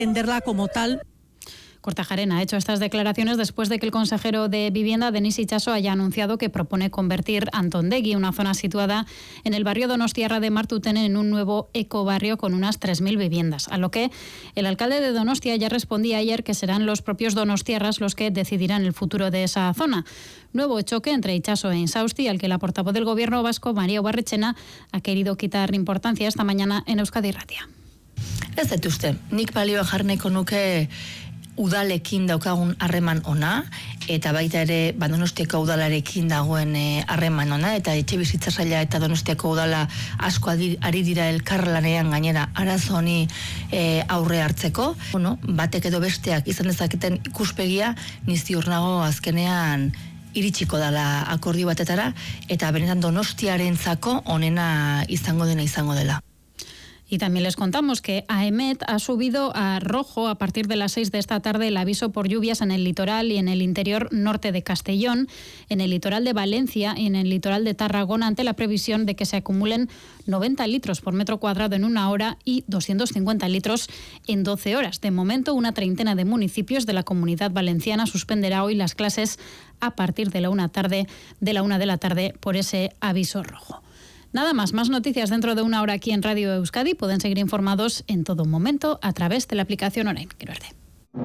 entenderla como tal. Kortajarena ha hecho estas declaraciones después de que el consejero de Vivienda, Denis Itxaso, haya anunciado que propone convertir Antondegui, una zona situada en el barrio donostiarra de Martutene, en un nuevo ecobarrio con unas 3.000 viviendas. A lo que el alcalde de Donostia ya respondía ayer que serán los propios donostiarras los que decidirán el futuro de esa zona. Nuevo choque entre Itxaso e Insausti, al que la portavoz del gobierno vasco, María Ubarretxena, ha querido quitar importancia esta mañana en Euskadi Irratia. Ez dut uste, nik balioa jarneko nuke udalekin daukagun harreman ona, eta baita ere Donostiako udalarekin dagoen harreman ona, eta etxebizitza saila eta Donostiako udala asko ari dira elkarlanean gainera arazo honi aurre hartzeko. Batek edo besteak izan dezaketen ikuspegia, ni ziur nago azkenean iritsiko dela akordio batetara, eta benetan Donostiarentzako onena izango dela. Y también les contamos que AEMET ha subido a rojo a partir de las 6 de esta tarde el aviso por lluvias en el litoral y en el interior norte de Castellón, en el litoral de Valencia y en el litoral de Tarragona, ante la previsión de que se acumulen 90 litros por metro cuadrado en una hora y 250 litros en 12 horas. De momento, una treintena de municipios de la Comunidad Valenciana suspenderá hoy las clases a partir de la 1 de la tarde por ese aviso rojo. Nada más noticias dentro de una hora aquí en Radio Euskadi. Pueden seguir informados en todo momento a través de la aplicación Orain. Quiero verte.